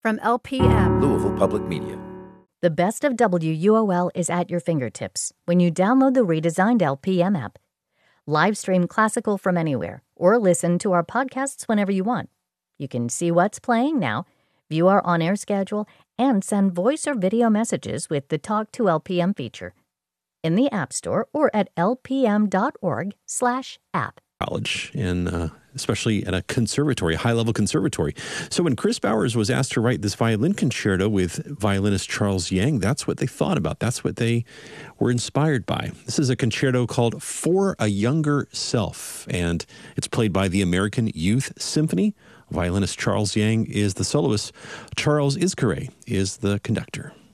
From LPM, Louisville Public Media. The best of WUOL is at your fingertips when you download the redesigned LPM app. Live stream classical from anywhere or listen to our podcasts whenever you want. You can see what's playing now, view our on-air schedule, and send voice or video messages with the Talk to LPM feature. In the App Store or at lpm.org/app. College, and especially at a conservatory, a high-level conservatory. So when Chris Bowers was asked to write this violin concerto with violinist Charles Yang, that's what they thought about. That's what they were inspired by. This is a concerto called For a Younger Self, and it's played by the American Youth Symphony. Violinist Charles Yang is the soloist. Charles Iskere is the conductor.